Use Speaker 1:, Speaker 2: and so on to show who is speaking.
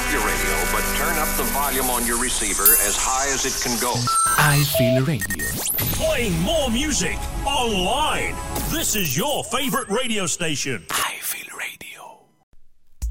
Speaker 1: your radio, but turn up the volume on your receiver as high as it can go.
Speaker 2: I Feel Radio.
Speaker 3: Playing more music online. This is your favorite radio station.
Speaker 2: I Feel